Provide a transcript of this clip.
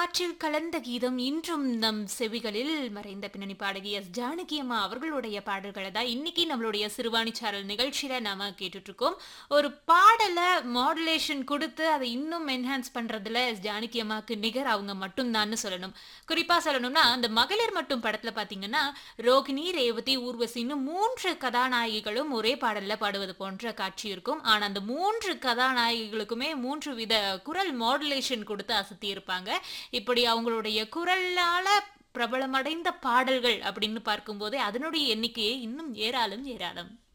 காற்றில் கலந்த கீதம் இன்றும் நம் செவிகளில் மறைந்த பின்னணி பாடகி எஸ் ஜானகி அம்மா அவர்களுடைய பாடல்களை தான் இன்னைக்கு நம்மளுடைய சிறுவாணி சாரல் நிகழ்ச்சியில நாம கேட்டுட்டு இருக்கோம். ஒரு பாடலை மாடுலேஷன் கொடுத்து அதை இன்னும் என்ஹான்ஸ் பண்றதுல எஸ் ஜானகி அம்மாவுக்கு நிகர் அவங்க மட்டும்தான்னு சொல்லணும். குறிப்பா சொல்லணும்னா அந்த மகளிர் மட்டும் படத்துல பாத்தீங்கன்னா ரோகிணி, ரேவதி, ஊர்வசின்னு 3 கதாநாயகிகளும் ஒரே பாடல்ல பாடுவது போன்ற காட்சி இருக்கும். ஆனா அந்த 3 கதாநாயகிகளுக்குமே 3 வித குரல் மாடுலேஷன் கொடுத்து அசத்தி இருப்பாங்க. இப்படி அவங்களுடைய குரலால பிரபலமடைந்த பாடல்கள் அப்படின்னு பார்க்கும்போதே அதனுடைய எண்ணிக்கையே இன்னும் ஏராளம் ஏராளம்.